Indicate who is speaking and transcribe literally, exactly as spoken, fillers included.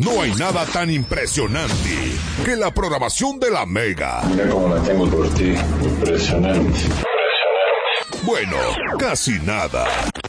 Speaker 1: No hay nada tan impresionante que la programación de la Mega.
Speaker 2: Mira cómo la tengo por ti. Impresionante.
Speaker 1: Bueno, casi nada.